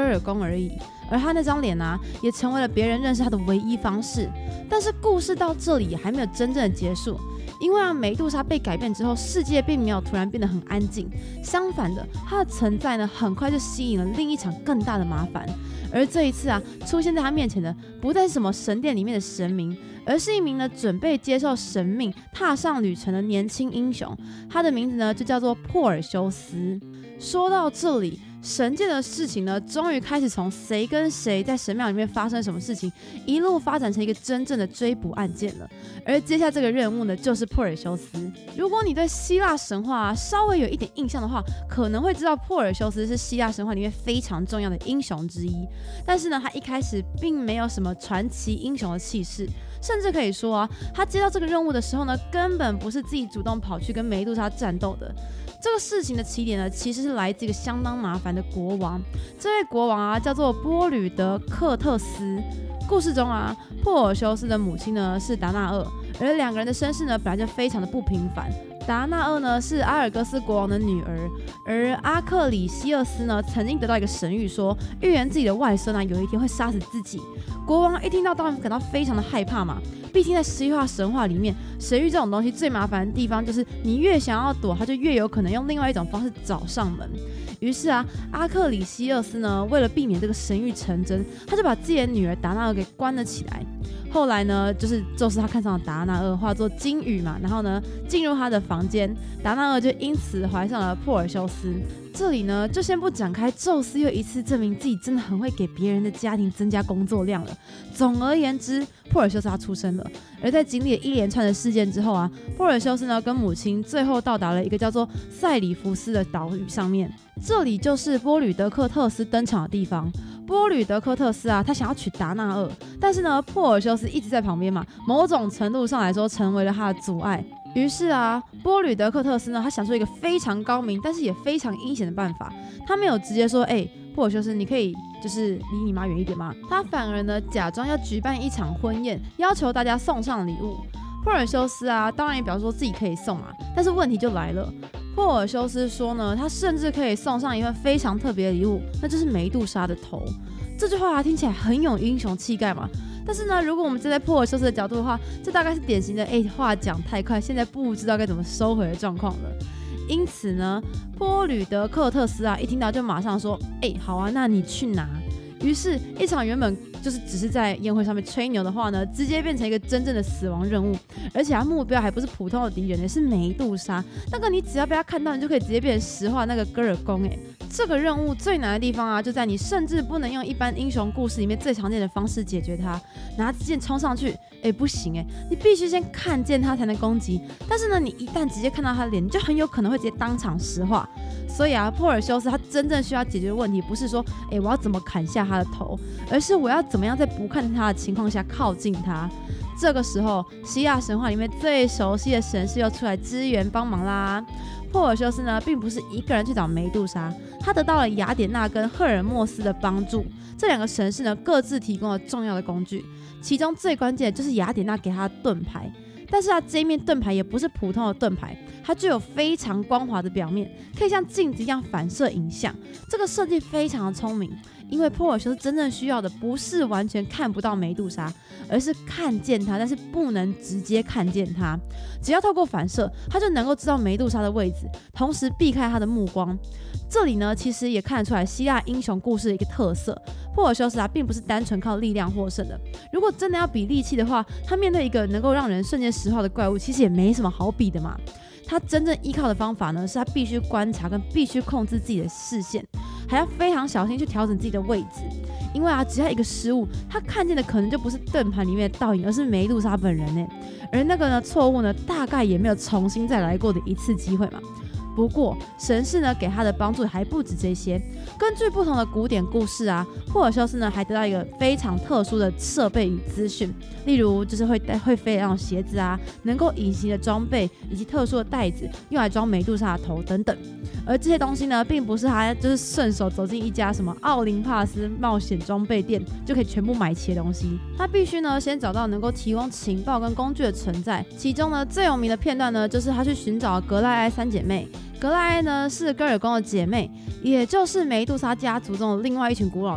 尔宫而已，而他那张脸啊，也成为了别人认识他的唯一方式。但是故事到这里还没有真正的结束，因为梅杜莎被改变之后，世界并没有突然变得很安静，相反的，她的存在呢，很快就吸引了另一场更大的麻烦。而这一次啊，出现在他面前的不再是什么神殿里面的神明，而是一名呢准备接受神命、踏上旅程的年轻英雄。他的名字呢就叫做珀尔修斯。说到这里，神界的事情呢，终于开始从谁跟谁在神庙里面发生什么事情，一路发展成一个真正的追捕案件了。而接下这个任务呢，就是珀尔修斯。如果你对希腊神话稍微有一点印象的话，可能会知道珀尔修斯是希腊神话里面非常重要的英雄之一。但是呢，他一开始并没有什么传奇英雄的气势，甚至可以说啊，他接到这个任务的时候呢，根本不是自己主动跑去跟梅杜莎战斗的。这个事情的起点呢，其实是来自一个相当麻烦的国王。这位国王啊，叫做波吕德克特斯。故事中啊，珀尔修斯的母亲呢是达纳厄，而两个人的身世呢本来就非常的不平凡。达纳厄呢是阿尔戈斯国王的女儿，而阿克里西厄斯呢曾经得到一个神谕说，预言自己的外孙啊有一天会杀死自己。国王一听到当然感到非常的害怕嘛，毕竟在希腊神话里面，神谕这种东西最麻烦的地方就是你越想要躲，它就越有可能用另外一种方式找上门。于是啊，阿克里西厄斯呢为了避免这个神谕成真，他就把自己的女儿达纳厄给关了起来。后来呢，就是宙斯他看上了达纳厄，化作金羽嘛，然后呢进入他的房间，达纳厄就因此怀上了珀尔修斯。这里呢就先不展开，宙斯又一次证明自己真的很会给别人的家庭增加工作量了。总而言之，珀尔修斯他出生了，而在经历了一连串的事件之后啊，珀尔修斯呢跟母亲最后到达了一个叫做塞里福斯的岛屿上面，这里就是波吕德克特斯登场的地方。波吕德克特斯啊，他想要娶达纳厄，但是呢，珀尔修斯一直在旁边嘛，某种程度上来说成为了他的阻碍。于是啊，波吕德克特斯呢，他想出一个非常高明，但是也非常阴险的办法。他没有直接说，珀尔修斯，你可以就是离你妈远一点嘛。他反而呢，假装要举办一场婚宴，要求大家送上礼物。珀尔修斯啊，当然也表示说自己可以送嘛，但是问题就来了。珀尔修斯说呢，他甚至可以送上一份非常特别的礼物，那就是梅杜莎的头。这句话听起来很有英雄气概嘛，但是呢，如果我们站在珀尔修斯的角度的话，这大概是典型的话讲太快，现在不知道该怎么收回的状况了。因此呢，波吕德克特斯啊，一听到就马上说，好啊，那你去拿。于是，一场原本就是只是在宴会上面吹牛的话呢，直接变成一个真正的死亡任务，而且他目标还不是普通的敌人，也是梅杜莎。那个你只要被他看到，你就可以直接变成石化那个戈尔宫。这个任务最难的地方啊，就在你甚至不能用一般英雄故事里面最常见的方式解决它，拿支箭冲上去，不行你必须先看见他才能攻击。但是呢，你一旦直接看到他的脸，你就很有可能会直接当场石化。所以啊，珀尔修斯他真正需要解决的问题，不是说我要怎么砍下他的头，而是我要怎么样在不看他的情况下靠近他。这个时候，希腊神话里面最熟悉的神士又出来支援帮忙啦。珀尔修斯呢，并不是一个人去找梅杜莎，他得到了雅典娜跟赫尔墨斯的帮助。这两个神士呢，各自提供了重要的工具，其中最关键的就是雅典娜给他的盾牌。但是这一面盾牌也不是普通的盾牌，它具有非常光滑的表面，可以像镜子一样反射影像。这个设计非常的聪明，因为珀尔修斯真正需要的不是完全看不到梅杜莎，而是看见她，但是不能直接看见她。只要透过反射，他就能够知道梅杜莎的位置，同时避开她的目光。这里呢，其实也看得出来希腊英雄故事的一个特色。珀尔修斯并不是单纯靠力量获胜的。如果真的要比力气的话，他面对一个能够让人瞬间石化的怪物，其实也没什么好比的嘛。他真正依靠的方法呢，是他必须观察跟必须控制自己的视线，还要非常小心去调整自己的位置。因为只要一个失误，他看见的可能就不是盾牌里面的倒影，而是梅杜莎本人。而那个错误呢，大概也没有重新再来过的一次机会嘛。不过神士呢给他的帮助还不止这些，根据不同的古典故事珀尔修斯呢还得到一个非常特殊的设备与资讯，例如就是会飞的那种鞋子能够隐形的装备，以及特殊的袋子用来装梅杜莎的头等等。而这些东西呢，并不是他就是顺手走进一家什么奥林帕斯冒险装备店就可以全部买齐的东西，他必须呢先找到能够提供情报跟工具的存在。其中呢最有名的片段呢，就是他去寻找格莱埃三姐妹。格莱埃呢是戈尔宫的姐妹，也就是梅杜莎家族中的另外一群古老